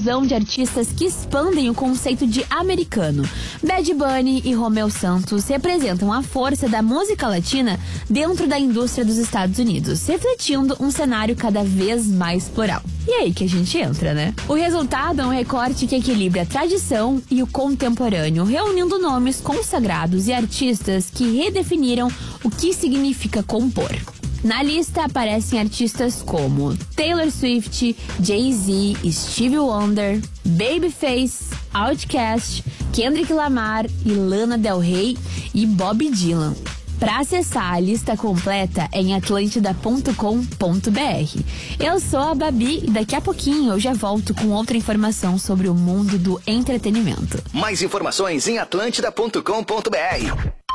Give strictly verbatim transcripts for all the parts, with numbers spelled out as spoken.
fusão de artistas que expandem o conceito de americano. Bad Bunny e Romeu Santos representam a força da música latina dentro da indústria dos Estados Unidos, refletindo um cenário cada vez mais plural. E aí que a gente entra, né? O resultado é um recorte que equilibra a tradição e o contemporâneo, reunindo nomes consagrados e artistas que redefiniram o que significa compor. Na lista aparecem artistas como Taylor Swift, Jay-Z, Stevie Wonder, Babyface, Outkast, Kendrick Lamar, Lana Del Rey e Bob Dylan. Para acessar a lista completa é em atlântida ponto com ponto b r. Eu sou a Babi e daqui a pouquinho eu já volto com outra informação sobre o mundo do entretenimento. Mais informações em atlântida ponto com ponto b r.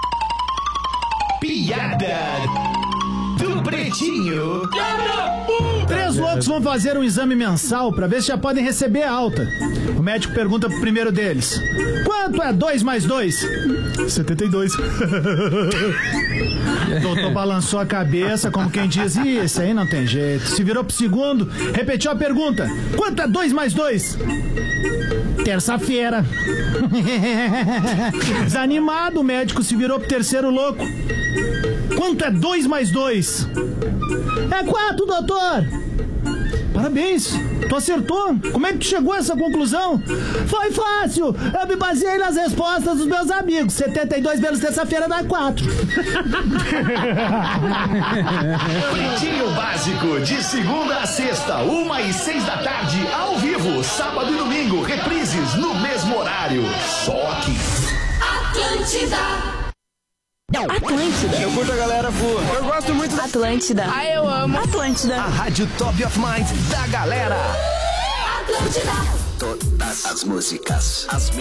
Piada do Pretinho. Três loucos vão fazer um exame mensal pra ver se já podem receber a alta. O médico pergunta pro primeiro deles: quanto é dois mais dois? setenta e dois. O doutor balançou a cabeça como quem diz: ih, esse aí não tem jeito. Se virou pro segundo, repetiu a pergunta: quanto é dois mais dois? Terça-feira. Desanimado, o médico se virou pro terceiro louco: quanto é dois mais dois? É quatro, doutor. Parabéns, tu acertou. Como é que tu chegou a essa conclusão? Foi fácil, eu me baseei nas respostas dos meus amigos. setenta e dois menos terça-feira dá quatro. Pretinho Básico, de segunda a sexta, uma e seis da tarde, ao vivo, sábado e domingo, reprises no mesmo horário. Só aqui. Atlântida. Atlântida. Eu curto a galera boa. Eu gosto muito da Atlântida. Ah, eu amo. Atlântida. A rádio Top of Mind da galera. Atlântida. Todas as músicas, as